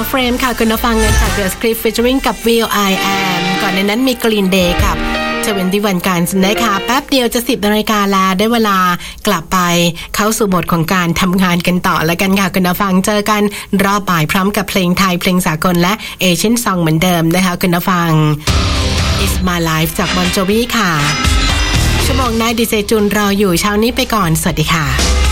Frame ค่ะคุณผู้ฟังเงินจาก The Script featuring กับ Will I Am ก่อนในนั้นมี Green Day กับ21 กันนะคะแป๊บเดียวจะ 10 นาฬิกาแล้วได้เวลากลับไปเข้าสู่โหมดของการทำงานกันต่อแล้วกันค่ะคุณผู้ฟังเจอกันรอบบ่ายพร้อมกับเพลงไทยเพลงสากลและเอเชียนซองเหมือนเดิมนะคะคุณผู้ฟัง It's My Life จาก Bon Jovi ค่ะชั่วโมงหน้าดีเจจูนรออยู่เช้านี้ไปก่อนสวัสดีค่ะ